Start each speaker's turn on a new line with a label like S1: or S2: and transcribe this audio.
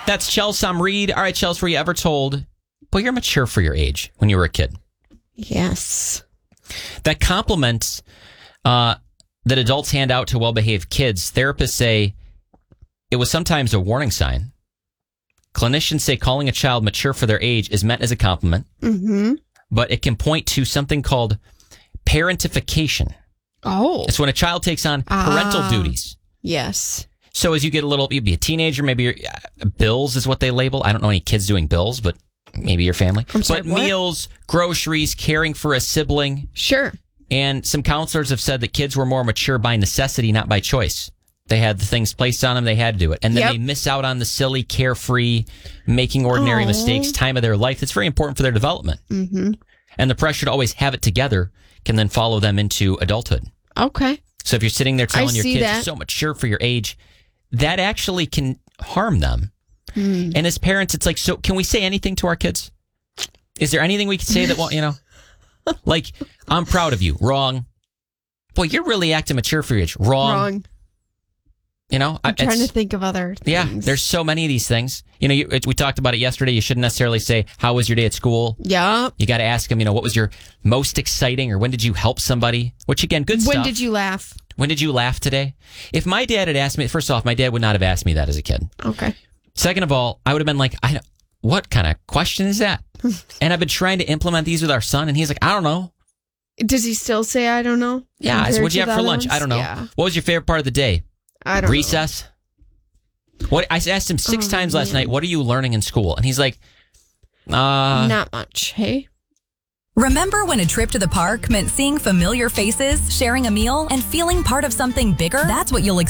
S1: That's Chelsea Reed. All right, Chelsea, were you ever told, well, you're mature for your age when you were a kid?
S2: Yes.
S1: That compliment that adults hand out to well-behaved kids, therapists say it was sometimes a warning sign. Clinicians say calling a child mature for their age is meant as a compliment, but it can point to something called parentification.
S2: Oh.
S1: It's when a child takes on parental duties.
S2: Yes.
S1: So as you get a little, you'd be a teenager, maybe bills is what they label. I don't know any kids doing bills, but maybe your family.
S2: I'm sorry,
S1: but
S2: what?
S1: Meals, groceries, caring for a sibling.
S2: Sure.
S1: And some counselors have said that kids were more mature by necessity, not by choice. They had the things placed on them, they had to do it. And then they miss out on the silly, carefree, making ordinary mistakes time of their life. That's very important for their development. Mm-hmm. And the pressure to always have it together can then follow them into adulthood.
S2: Okay.
S1: So if you're sitting there telling your kids
S2: that.
S1: you're so mature for your age, that actually can harm them. And as parents, it's like, so can we say anything to our kids? Is there anything we can say that won't, like, I'm proud of you. Wrong. Boy, you're really acting mature for your age. Wrong.
S2: I'm trying to think of other things.
S1: Yeah, there's so many of these things. We talked about it yesterday. You shouldn't necessarily say, how was your day at school?
S2: Yeah.
S1: You got to ask them, what was your most exciting, or when did you help somebody? Which, again, good stuff.
S2: When did you laugh?
S1: When did you laugh today? If my dad had asked me, first off, my dad would not have asked me that as a kid.
S2: Okay.
S1: Second of all, I would have been like, what kind of question is that? And I've been trying to implement these with our son, and he's like, I don't know.
S2: Does he still say, I don't know?
S1: Yeah, I said, what'd you have for lunch? I don't know.
S2: Yeah.
S1: What was your favorite part of the day?
S2: I don't
S1: Recess? What I asked him 6 times last night, what are you learning in school? And he's like,
S3: Not much, hey?
S4: Remember when a trip to the park meant seeing familiar faces, sharing a meal, and feeling part of something bigger? That's what you'll